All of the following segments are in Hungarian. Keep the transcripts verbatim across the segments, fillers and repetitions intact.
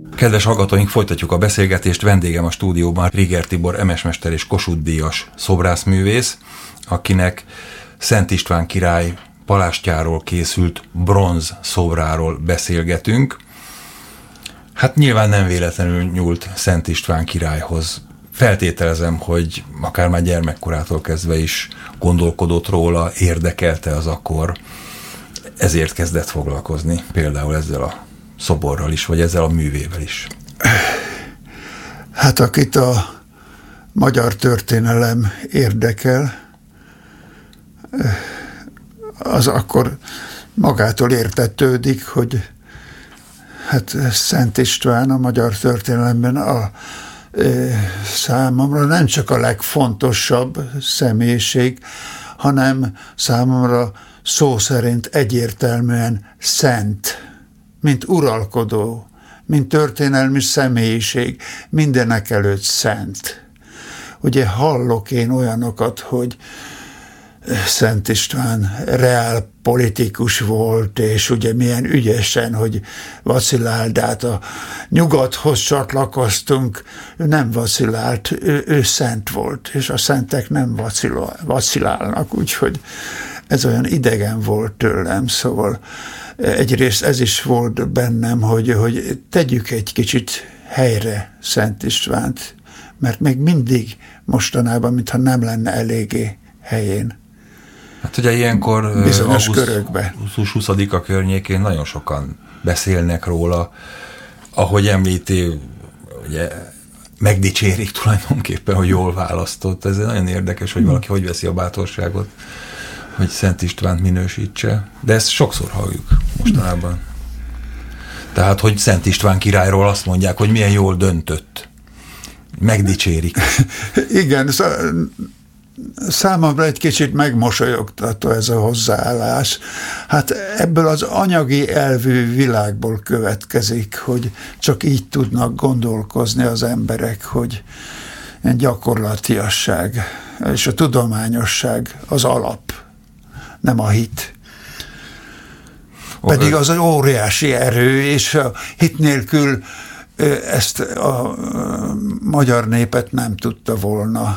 Kedves hallgatóink, folytatjuk a beszélgetést. Vendégem a stúdióban Riger Tibor emesmester és Kossuth-díjas szobrászművész, akinek Szent István király palástjáról készült bronz szobráról beszélgetünk. Hát nyilván nem véletlenül nyúlt Szent István királyhoz. Feltételezem, hogy akár már gyermekkorától kezdve is gondolkodott róla, érdekelte az akkor, ezért kezdett foglalkozni például ezzel a szoborral is, vagy ezzel a művével is. Hát akit a magyar történelem érdekel, az akkor magától értetődik, hogy hát Szent István a magyar történelemben a számomra nem csak a legfontosabb személyiség, hanem számomra szó szerint egyértelműen szent, mint uralkodó, mint történelmi személyiség, mindenek előtt szent. Ugye hallok én olyanokat, hogy Szent István reál politikus volt, és ugye milyen ügyesen, hogy vacilált, de hát a nyugathoz csatlakoztunk, ő nem vacilált, ő, ő szent volt, és a szentek nem vacilál, vacilálnak, úgyhogy ez olyan idegen volt tőlem, szóval egyrészt ez is volt bennem, hogy, hogy tegyük egy kicsit helyre Szent Istvánt, mert még mindig mostanában, mintha nem lenne eléggé helyén. Hát ugye ilyenkor bizonyos körökbe. augusztus huszadika környékén nagyon sokan beszélnek róla, ahogy említi, ugye megdicsérik tulajdonképpen, hogy jól választott. Ez nagyon érdekes, hogy valaki hogy veszi a bátorságot, hogy Szent Istvánt minősítse. De ezt sokszor halljuk mostanában. Tehát, hogy Szent István királyról azt mondják, hogy milyen jól döntött. Megdicsérik. Igen, számomra egy kicsit megmosolyogtató ez a hozzáállás. Hát ebből az anyagi elvű világból következik, hogy csak így tudnak gondolkozni az emberek, hogy egy gyakorlatiasság és a tudományosság az alap, nem a hit. Pedig az egy óriási erő, és a hit nélkül ezt a magyar népet nem tudta volna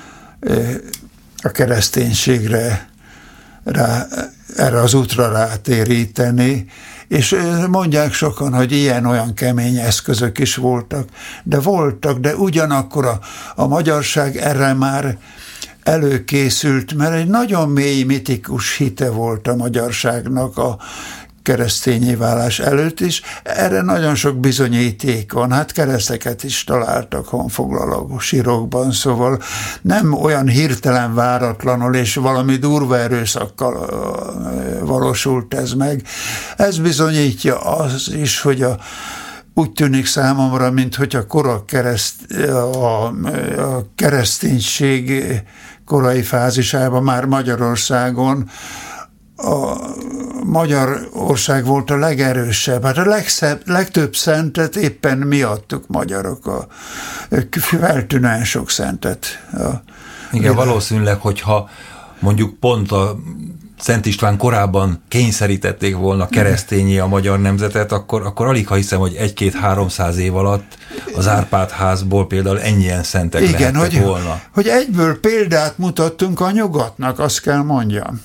a kereszténységre rá, erre az útra rátéríteni, és mondják sokan, hogy ilyen-olyan kemény eszközök is voltak, de voltak, de ugyanakkor a, a magyarság erre már előkészült, mert egy nagyon mély mitikus hite volt a magyarságnak a keresztényé válás előtt is. Erre nagyon sok bizonyíték van, hát kereszteket is találtak honfoglaló sírokban, szóval nem olyan hirtelen váratlanul és valami durva erőszakkal valósult ez meg. Ez bizonyítja az is, hogy a úgy tűnik számomra, mint hogy a kora kereszt, a, a kereszténység korai fázisában már Magyarországon a Magyarország volt a legerősebb, hát a legszebb, legtöbb szentet éppen mi adtuk magyarok, a, feltűnően sok szentet. A, Igen, valószínűleg, hogyha mondjuk pont a Szent István korábban kényszerítették volna keresztényé a magyar nemzetet, akkor, akkor alig ha hiszem, hogy egy-két-háromszáz év alatt az Árpád-házból például ennyien szentek igen, lehettek hogy, volna. hogy egyből példát mutattunk a nyugatnak, azt kell mondjam.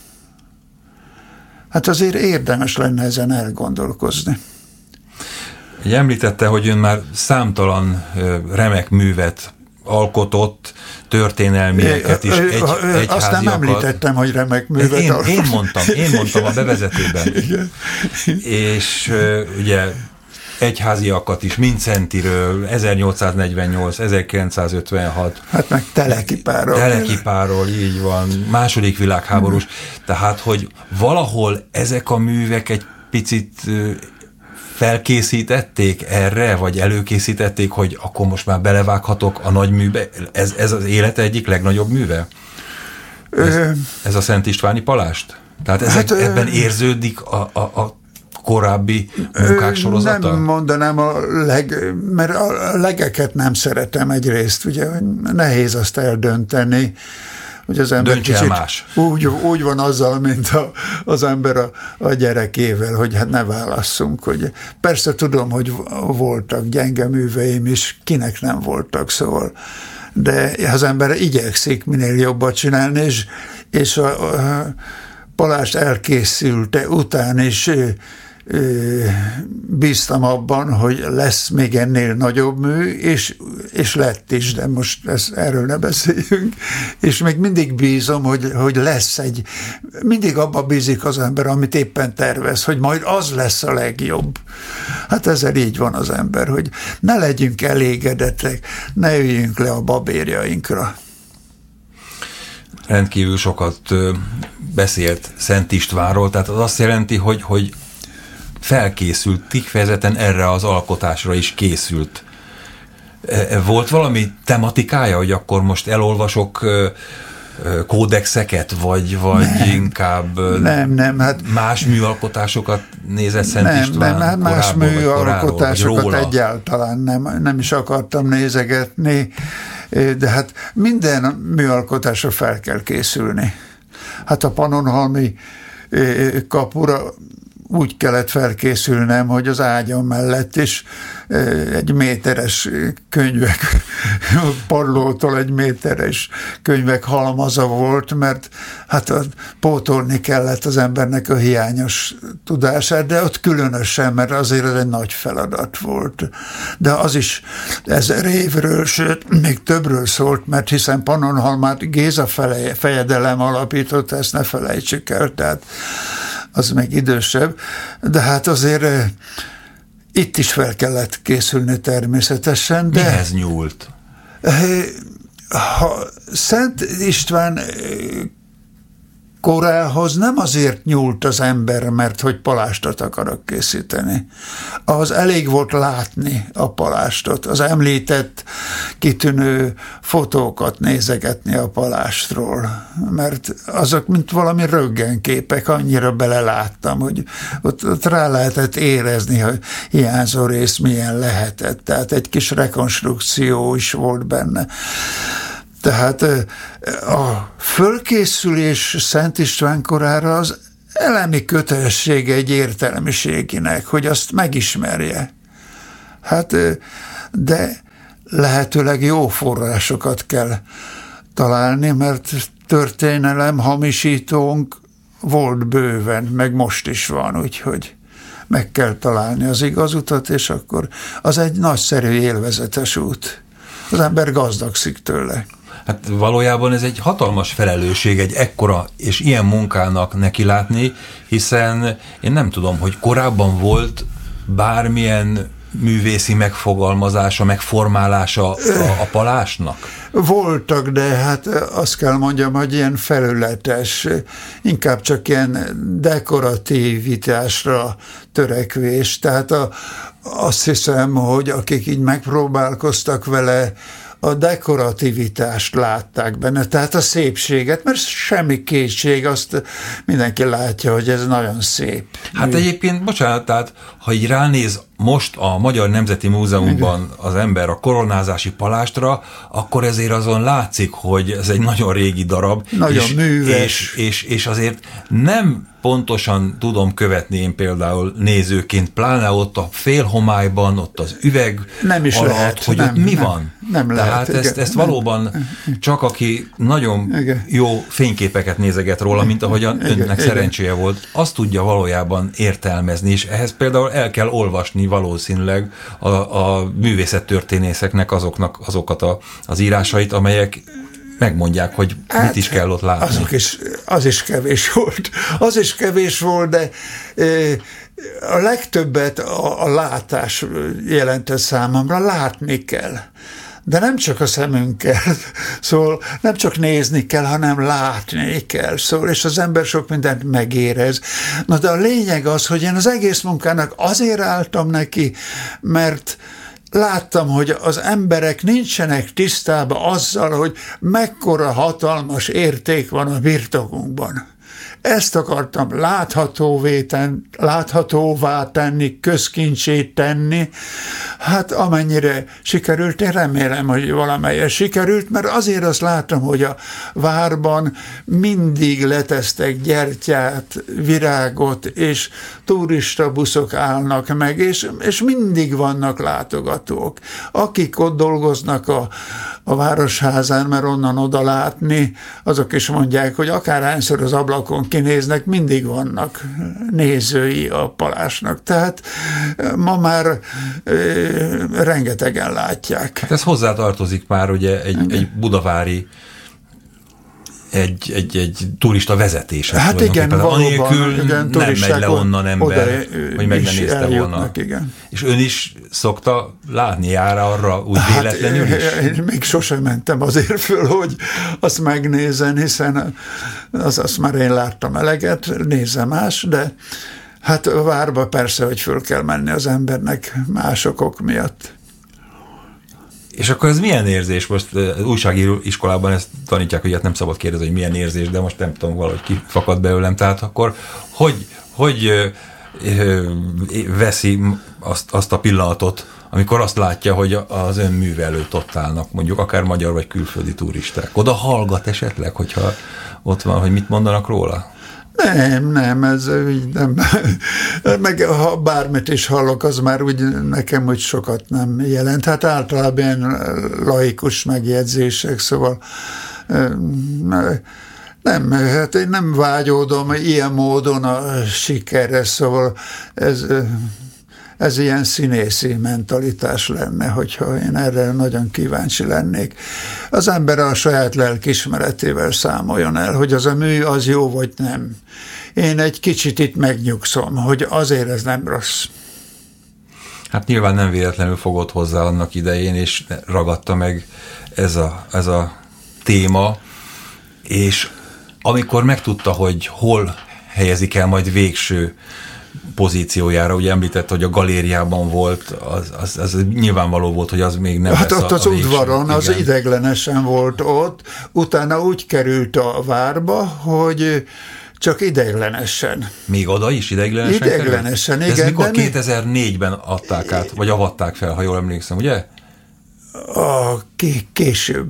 Hát azért érdemes lenne ezen elgondolkozni. Ugye említette, hogy ön már számtalan remek művet alkotott, történelmieket is, egy, egyháziakat. Azt nem említettem, hogy remek művet én, alkotott. Én mondtam, én mondtam a bevezetőben. Igen. És ugye egyháziakat is, Mindszentyről, ezernyolcszáznegyvennyolc, ezerkilencszázötvenhat. Hát meg Telekipáról. Telekipáról, így van, második világháborús. Hmm. Tehát, hogy valahol ezek a művek egy picit felkészítették erre, vagy előkészítették, hogy akkor most már belevághatok a nagy műbe? Ez, ez az élete egyik legnagyobb műve? Ez, ez a Szent Istváni palást? Tehát ezek, hát, ebben érződik a, a, a korábbi munkák sorozata? Nem mondanám a leg, mert a legeket nem szeretem egyrészt, ugye nehéz azt eldönteni, hogy az ember Dönts el kicsit más. Úgy, úgy van azzal, mint a, az ember a, a gyerekével, hogy hát ne válasszunk. Hogy persze tudom, hogy voltak gyenge műveim is, kinek nem voltak, szóval. De az ember igyekszik minél jobbat csinálni, és, és a, a Palást elkészülte után is bíztam abban, hogy lesz még ennél nagyobb mű, és, és lett is, de most ezt, erről ne beszéljünk, és még mindig bízom, hogy, hogy lesz egy, mindig abba bízik az ember, amit éppen tervez, hogy majd az lesz a legjobb. Hát ezzel így van az ember, hogy ne legyünk elégedettek, ne üljünk le a babérjainkra. Rendkívül sokat beszélt Szent Istvánról, tehát az azt jelenti, hogy, hogy felkészült, kifejezetten erre az alkotásra is készült. Volt valami tematikája, hogy akkor most elolvasok kódexeket, vagy, vagy nem, inkább nem, nem, hát más műalkotásokat nézett Szent nem, István nem, más korából, műalkotásokat koráról, egyáltalán nem, nem is akartam nézegetni, de hát minden műalkotásra fel kell készülni. Hát a Pannonhalmi kapura úgy kellett felkészülnem, hogy az ágyam mellett is egy méteres könyvek, padlótól egy méteres könyvek halmaza volt, mert hát pótolni kellett az embernek a hiányos tudását, de ott különösen, mert azért ez egy nagy feladat volt. De az is ezer évről, sőt, még többről szólt, mert hiszen Pannonhalmát Géza fejedelem alapított, ezt ne felejtsük el, tehát az meg idősebb, de hát azért itt is fel kellett készülni természetesen. De mihez nyúlt? Ha Szent István korához nem azért nyúlt az ember, mert hogy palástot akarok készíteni. Az elég volt látni a palástot, az említett kitűnő fotókat nézegetni a palástról, mert azok mint valami röntgenképek, annyira beleláttam, hogy ott, ott rá lehetett érezni, hogy hiányzó rész milyen lehetett, tehát egy kis rekonstrukció is volt benne. Tehát a fölkészülés Szent István korára az elemi kötelessége egy értelmiséginek, hogy azt megismerje. Hát, de lehetőleg jó forrásokat kell találni, mert történelem hamisítónk volt bőven, meg most is van, úgyhogy meg kell találni az igaz utat, és akkor az egy nagyszerű, élvezetes út. Az ember gazdagszik tőle. Hát valójában ez egy hatalmas felelősség, egy ekkora és ilyen munkának nekilátni, hiszen én nem tudom, hogy korábban volt bármilyen művészi megfogalmazása, megformálása a, a palásnak? Voltak, de hát azt kell mondjam, hogy ilyen felületes, inkább csak ilyen dekorativitásra törekvés. Tehát a, azt hiszem, hogy akik így megpróbálkoztak vele, a dekorativitást látták benne, tehát a szépséget, mert semmi kétség, azt mindenki látja, hogy ez nagyon szép. Hát egyébként, bocsánat, tehát ha így ránéz most a Magyar Nemzeti Múzeumban az ember a koronázási palástra, akkor ezért azon látszik, hogy ez egy nagyon régi darab. Nagyon és, műves. És, és, és azért nem pontosan tudom követni én például nézőként, pláne ott a félhomályban, ott az üveg nem is alatt, lehet, hogy nem, ott mi nem, van. Nem lehet. Tehát Igen, ezt, ezt nem. valóban csak aki nagyon Igen. jó fényképeket nézeget róla, mint ahogyan Igen, önnek igen. szerencséje volt, azt tudja valójában értelmezni, és ehhez például el kell olvasni valószínűleg a, a művészettörténészeknek azoknak, azokat a, az írásait, amelyek megmondják, hogy hát, mit is kell ott látni. Azok is, az is kevés volt. Az is kevés volt, de a legtöbbet a, a látás jelentett számomra, látni kell. De nem csak a szemünkkel, szóval nem csak nézni kell, hanem látni kell, szóval, és az ember sok mindent megérez. Na de a lényeg az, hogy én az egész munkának azért álltam neki, mert láttam, hogy az emberek nincsenek tisztában azzal, hogy mekkora hatalmas érték van a birtokunkban. Ezt akartam láthatóvá tenni, láthatóvá tenni, közkincsét tenni, Hát amennyire sikerült, én remélem, hogy valamelyes sikerült, mert azért azt látom, hogy a várban mindig letesztek gyertyát, virágot, és turistabuszok állnak meg, és, és mindig vannak látogatók. Akik ott dolgoznak a, a városházán, mert onnan oda látni, azok is mondják, hogy akárhányszor az ablakon kinéznek, mindig vannak nézői a Palásnak. Tehát ma már rengetegen látják. Hát ez hozzátartozik már ugye egy, egy budavári egy, egy, egy turista vezetése. Hát igen, valóban. Igen, nem megy le onnan ember, hogy meg ne nézte volna. Igen. És ön is szokta látni, jár arra úgy hát véletlenül is? Én még sosem mentem azért föl, hogy azt megnézem, hiszen az, azt már én láttam eleget, nézem más, de hát a várba persze, hogy föl kell menni az embernek mások ok miatt. És akkor ez milyen érzés? Most újságíró iskolában ezt tanítják, hogy hát nem szabad kérdezni, hogy milyen érzés, de most nem tudom, valahogy kifakad belőlem. Tehát akkor hogy, hogy ö, ö, veszi azt, azt a pillanatot, amikor azt látja, hogy az ön műve előtt ott állnak, mondjuk akár magyar vagy külföldi turisták. Oda hallgat esetleg, hogyha ott van, hogy mit mondanak róla? Nem, nem, ez így nem. Meg ha bármit is hallok, az már úgy nekem úgy sokat nem jelent. Hát általában ilyen laikus megjegyzések, szóval nem, hát én nem vágyódom ilyen módon a sikerre, szóval ez, ez ilyen színészi mentalitás lenne, hogyha én erre nagyon kíváncsi lennék. Az ember a saját lelkiismeretével számoljon el, hogy az a mű az jó vagy nem. Én egy kicsit itt megnyugszom, hogy azért ez nem rossz. Hát nyilván nem véletlenül fogott hozzá annak idején, és ragadta meg ez a, ez a téma, és amikor megtudta, hogy hol helyezik el majd végső pozíciójára, ugye említett, hogy a galériában volt, az, az, az nyilvánvaló volt, hogy az még nem hát lesz ott a, az a végső, udvaron, az igen. Ideiglenesen volt ott, utána úgy került a várba, hogy csak ideiglenesen. Még oda is ideiglenesen? Ideiglenesen, igen. Ez mikor kétezer-négyben adták át, vagy avatták fel, ha jól emlékszem, ugye? A később.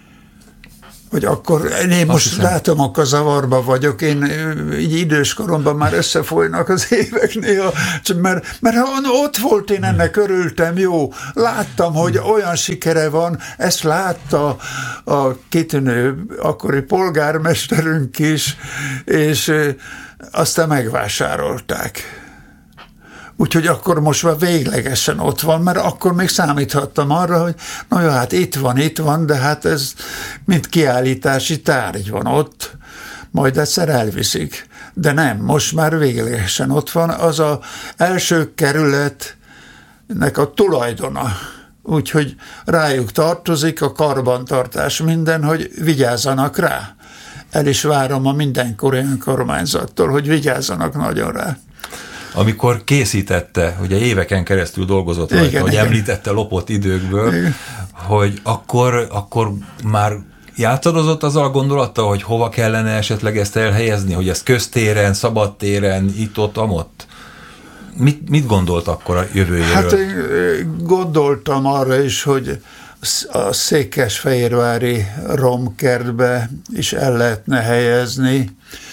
Hogy akkor, én Azt most hiszem. látom, akkor zavarba vagyok, én így idős koromban már összefolynak az évek néha, mert, mert ott volt, én ennek örültem, jó, láttam, hogy olyan sikere van, ezt látta a kitűnő akkori polgármesterünk is, és aztán megvásárolták. Úgyhogy akkor most már véglegesen ott van, mert akkor még számíthattam arra, hogy na jó, hát itt van, itt van, de hát ez mint kiállítási tárgy van ott, majd egyszer elviszik. De nem, most már véglegesen ott van, az az első kerületnek a tulajdona. Úgyhogy rájuk tartozik a karbantartás minden, hogy vigyázzanak rá. El is várom a mindenkori önkormányzattól, hogy vigyázzanak nagyon rá. Amikor készítette, ugye éveken keresztül dolgozott rajta, igen, hogy igen. Említette lopott időkből, igen. Hogy akkor, akkor már játszadozott azzal a gondolattal, hogy hova kellene esetleg ezt elhelyezni, hogy ez köztéren, szabadtéren, itt-ott, amott? Mit, mit gondolt akkor a jövőjéről? Hát én gondoltam arra is, hogy a székesfehérvári romkertbe is el lehetne helyezni.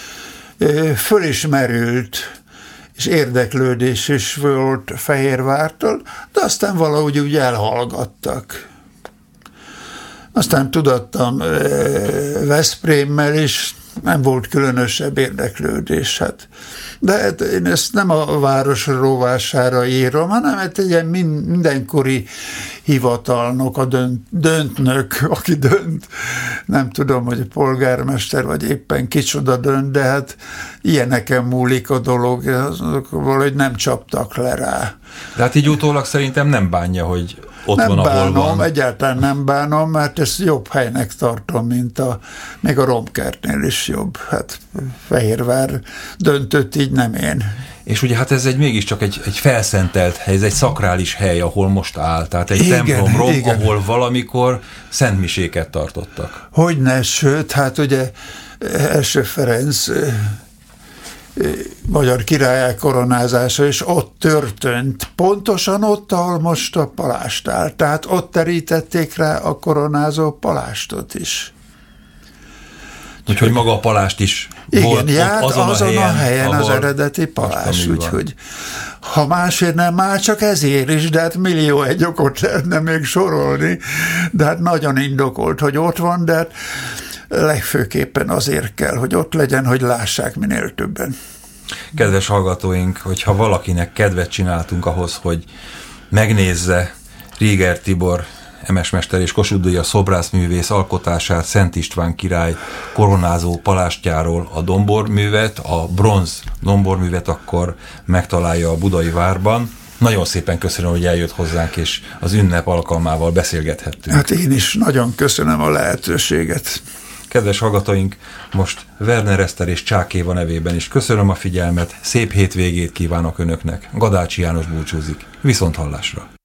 Fölismerült, és érdeklődés is volt Fehérvártól, de aztán valahogy úgy elhallgattak. Aztán tudattam Veszprémmel is, nem volt különösebb érdeklődés. Hát. De hát én ezt nem a város rovására írom, hanem egy ilyen mindenkori hivatalnok, a dönt, döntnök, aki dönt. Nem tudom, hogy a polgármester, vagy éppen kicsoda dönt, de hát ilyeneken múlik a dolog, azok valahogy nem csaptak le rá. De hát így utólag szerintem nem bánja, hogy ott nem van, ahol bánom, van. Egyáltalán nem bánom, mert ezt jobb helynek tartom, mint a, még a romkertnél is jobb. Hát Fehérvár döntött, így nem én. És ugye hát ez egy mégiscsak egy, egy felszentelt hely, ez egy szakrális hely, ahol most áll. Tehát egy igen, templom rom, igen. ahol valamikor szentmiséket tartottak. Hogyne, sőt, hát ugye Első Ferenc magyar királyák koronázása, és ott történt. Pontosan ott, ahol most a palást áll. Tehát ott terítették rá a koronázó palástot is. Úgyhogy maga a palást is igen, volt járt ott azon, azon a helyen, a helyen az ahol eredeti palás. Úgyhogy ha másért nem, már csak ezért is, de hát millió egy okot lehetne még sorolni, de hát nagyon indokolt, hogy ott van, de hát legfőképpen azért kell, hogy ott legyen, hogy lássák minél többen. Kedves hallgatóink, hogyha valakinek kedvet csináltunk ahhoz, hogy megnézze Riger Tibor emesmester és Kossuth Díjas szobrászművész alkotását, Szent István király koronázó palástjáról a domborművet, a bronz domborművet, akkor megtalálja a Budai Várban. Nagyon szépen köszönöm, hogy eljött hozzánk, és az ünnep alkalmával beszélgethettünk. Hát én is nagyon köszönöm a lehetőséget. Kedves hallgatóink, most Werner Eszter és Csák Éva nevében is köszönöm a figyelmet, szép hétvégét kívánok Önöknek. Gadácsi János búcsúzik. Viszont hallásra!